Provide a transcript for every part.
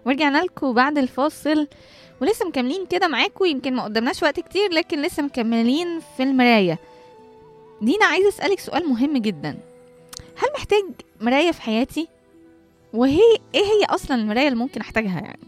ورجعنا لكم بعد الفاصل، ولسه مكملين كده معاكم. يمكن ما قدمناش وقت كتير لكن لسه مكملين في المراية. دينا، عايزة أسألك سؤال مهم جدا. هل محتاج مراية في حياتي؟ وهي ايه هي أصلا المراية اللي ممكن أحتاجها يعني؟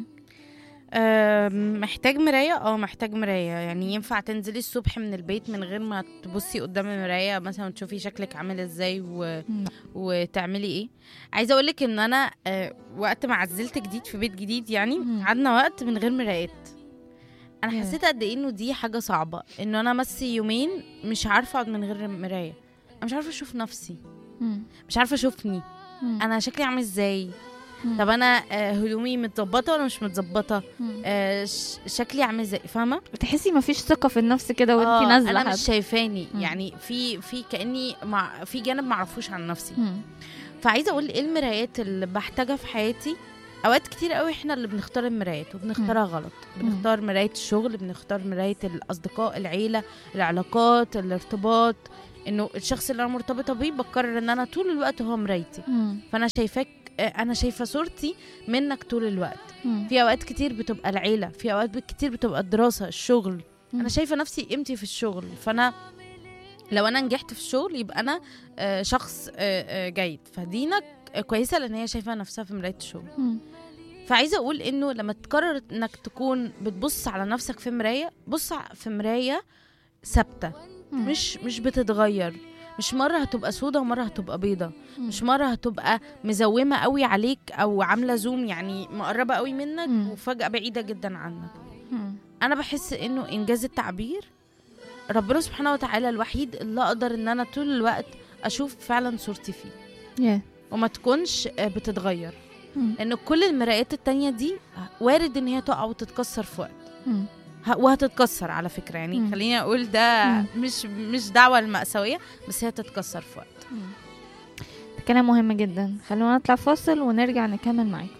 محتاج مراية. محتاج مراية. يعني ينفع تنزلي الصبح من البيت من غير ما تبصي قدام المراية مثلا تشوفي شكلك عامل ازاي وتعملي ايه؟ عايزة اقولك ان انا وقت ما عزلت جديد في بيت جديد، يعني قعدنا وقت من غير مرايات. انا حسيت قد ايه انه دي حاجة صعبة، انه انا مسي يومين مش عارفة اقعد من غير مراية. انا مش عارفة اشوف نفسي، مش عارفة اشوفني انا شكلي عامل ازاي. طب انا هدومي متظبطه ولا مش متظبطه؟ شكلي عامل ازاي؟ فاهمه؟ بتحسي مفيش ثقه في النفس كده وانتي نازله. انا مش شايفاني. يعني في كاني في جانب معرفوش عن نفسي. فعايزه اقول ايه المرايات اللي بحتاجها في حياتي. اوقات كتير قوي احنا اللي بنختار المرايات وبنختارها غلط. بنختار مرايه الشغل، بنختار مرايه الاصدقاء، العيله، العلاقات، الارتباط. انه الشخص اللي انا مرتبطه بيه بقرر ان انا طول الوقت هو مرايتي. فانا شايفاك، انا شايفه صورتي منك طول الوقت. في اوقات كتير بتبقى العيله، في اوقات كتير بتبقى الدراسه، الشغل. انا شايفه نفسي قيمتي في الشغل، فانا لو انا نجحت في الشغل يبقى انا شخص جيد. فدينا كويسه لان هي شايفه نفسها في مرايه الشغل. فعايزه اقول انه لما تقرر انك تكون بتبص على نفسك في مرايه، بص في مرايه ثابته، مش بتتغير. مش مرة هتبقى سودة ومرة هتبقى بيضة. مش مرة هتبقى مزومة قوي عليك أو عاملة زوم، يعني مقربة قوي منك وفجأة بعيدة جدا عنك. أنا بحس إنه إنجاز التعبير ربنا سبحانه وتعالى الوحيد اللي أقدر إن أنا طول الوقت أشوف فعلا صورتي فيه وما تكونش بتتغير. لأن كل المرايات التانية دي وارد إن هي تقع وتتكسر في وقت، وهتتكسر على فكرة. يعني خليني أقول ده مش دعوة المأساوية، بس هي تتكسر في وقت. كلام مهم جدا. خلونا نطلع فاصل ونرجع نكمل معاكم.